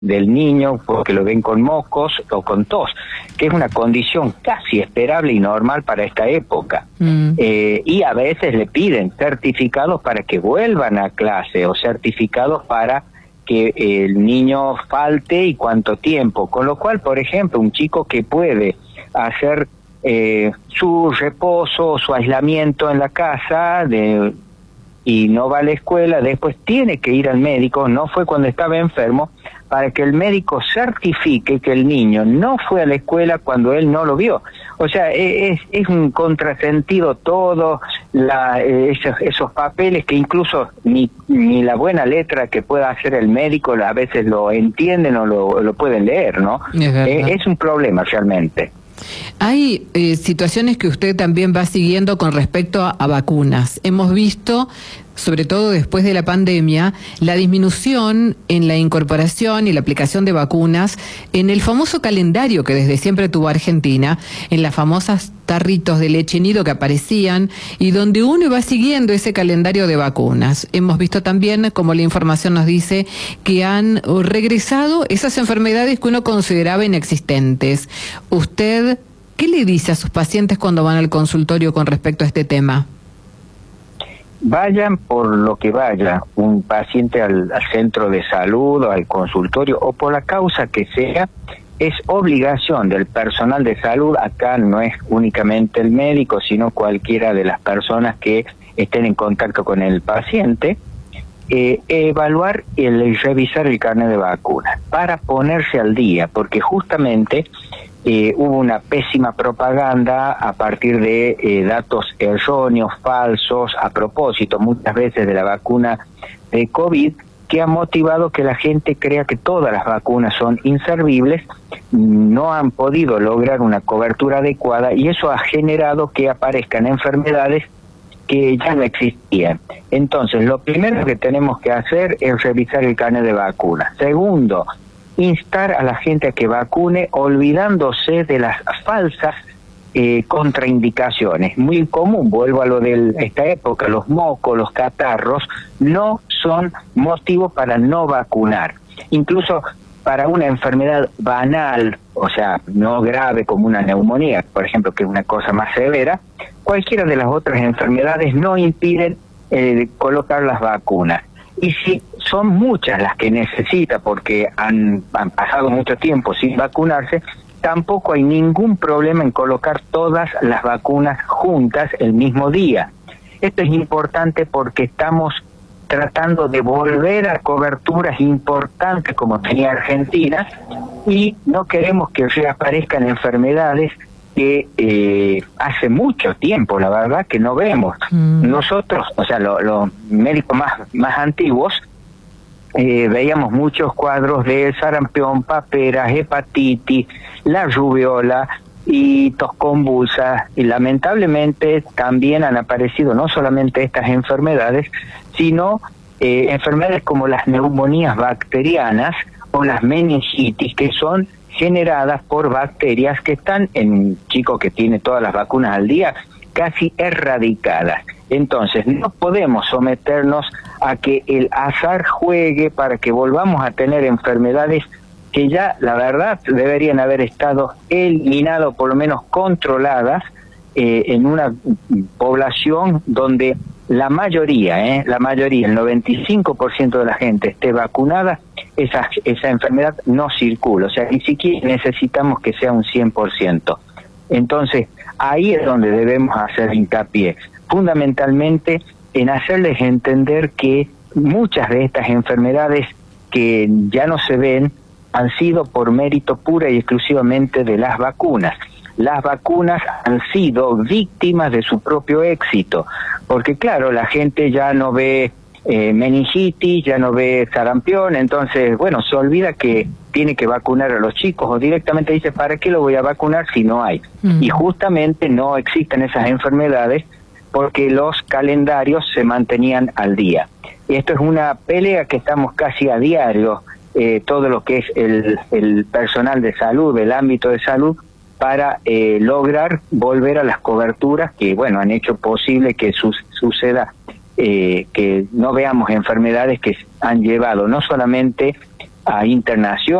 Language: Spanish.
del niño porque lo ven con mocos o con tos, que es una condición casi esperable y normal para esta época. Y a veces le piden certificados para que vuelvan a clase o certificados para que el niño falte y cuánto tiempo, con lo cual, por ejemplo, un chico que puede hacer su reposo, su aislamiento en la casa y no va a la escuela, después tiene que ir al médico, no fue cuando estaba enfermo, para que el médico certifique que el niño no fue a la escuela cuando él no lo vio. O sea, es un contrasentido todo, esos papeles que incluso ni la buena letra que pueda hacer el médico a veces lo entienden o lo pueden leer, ¿no? Es un problema realmente. Hay situaciones que usted también va siguiendo con respecto a vacunas. Hemos visto, sobre todo después de la pandemia, la disminución en la incorporación y la aplicación de vacunas en el famoso calendario que desde siempre tuvo Argentina, en las famosas tarritos de leche nido que aparecían y donde uno iba siguiendo ese calendario de vacunas. Hemos visto también, como la información nos dice, que han regresado esas enfermedades que uno consideraba inexistentes. ¿Usted qué le dice a sus pacientes cuando van al consultorio con respecto a este tema? Vayan por lo que vaya, un paciente al centro de salud o al consultorio o por la causa que sea, es obligación del personal de salud, acá no es únicamente el médico, sino cualquiera de las personas que estén en contacto con el paciente, evaluar y revisar el carnet de vacunas para ponerse al día, porque justamente hubo una pésima propaganda a partir de datos erróneos, falsos, a propósito muchas veces de la vacuna de COVID, que ha motivado que la gente crea que todas las vacunas son inservibles, no han podido lograr una cobertura adecuada y eso ha generado que aparezcan enfermedades que ya no existían. Entonces, lo primero que tenemos que hacer es revisar el carnet de vacunas. Segundo, instar a la gente a que vacune olvidándose de las falsas contraindicaciones. Muy común, vuelvo a lo de esta época, los mocos, los catarros, no son motivo para no vacunar. Incluso para una enfermedad banal, o sea, no grave como una neumonía, por ejemplo, que es una cosa más severa, cualquiera de las otras enfermedades no impiden colocar las vacunas. Y si son muchas las que necesita porque han pasado mucho tiempo sin vacunarse, tampoco hay ningún problema en colocar todas las vacunas juntas el mismo día. Esto es importante porque estamos tratando de volver a coberturas importantes como tenía Argentina y no queremos que reaparezcan enfermedades que hace mucho tiempo, la verdad, que no vemos. Nosotros, o sea, los médicos más antiguos, veíamos muchos cuadros de sarampión, paperas, hepatitis, la rubiola y tos convulsa, y lamentablemente también han aparecido no solamente estas enfermedades, sino enfermedades como las neumonías bacterianas o las meningitis, que son generadas por bacterias que están en un chico que tiene todas las vacunas al día casi erradicadas. Entonces no podemos someternos a que el azar juegue para que volvamos a tener enfermedades que ya la verdad deberían haber estado eliminadas, por lo menos controladas, en una población donde la mayoría, el 95% de la gente esté vacunada, esa enfermedad no circula, o sea, ni siquiera necesitamos que sea un 100%. Entonces, ahí es donde debemos hacer hincapié, fundamentalmente en hacerles entender que muchas de estas enfermedades que ya no se ven han sido por mérito pura y exclusivamente de las vacunas. Las vacunas han sido víctimas de su propio éxito, porque claro, la gente ya no ve meningitis, ya no ve sarampión, entonces, bueno, se olvida que tiene que vacunar a los chicos o directamente dice, ¿para qué lo voy a vacunar si no hay? Y justamente no existen esas enfermedades porque los calendarios se mantenían al día. Y esto es una pelea que estamos casi a diario, todo lo que es el personal de salud, el ámbito de salud, para lograr volver a las coberturas que, bueno, han hecho posible que suceda, que no veamos enfermedades que han llevado no solamente a internación